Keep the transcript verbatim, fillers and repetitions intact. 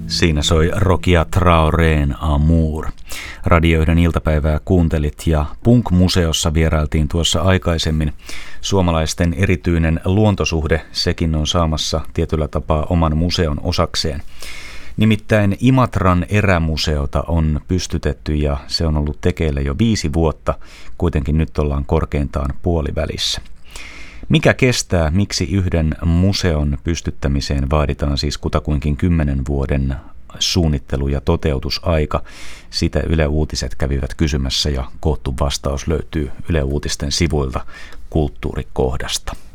Siinä soi Rokia Traoreen Amour. Radio yhden iltapäivää kuuntelit ja Punk-museossa vierailtiin tuossa aikaisemmin. Suomalaisten erityinen luontosuhde, sekin on saamassa tietyllä tapaa oman museon osakseen. Nimittäin Imatran erämuseota on pystytetty ja se on ollut tekeillä jo viisi vuotta. Kuitenkin nyt ollaan korkeintaan puolivälissä. Mikä kestää, miksi yhden museon pystyttämiseen vaaditaan siis kutakuinkin kymmenen vuoden suunnittelu- ja toteutusaika? Sitä Yle Uutiset kävivät kysymässä ja koottu vastaus löytyy Yle Uutisten sivuilta kulttuurikohdasta.